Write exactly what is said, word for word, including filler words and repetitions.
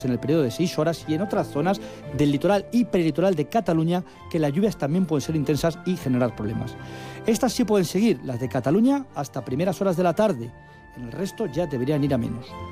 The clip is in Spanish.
en el periodo de seis horas y en otras zonas del litoral y peritoral de Cataluña que las lluvias también pueden ser intensas y generar problemas. Estas sí pueden seguir, las de Cataluña, hasta primeras horas de la tarde. En el resto ya deberían ir a menos.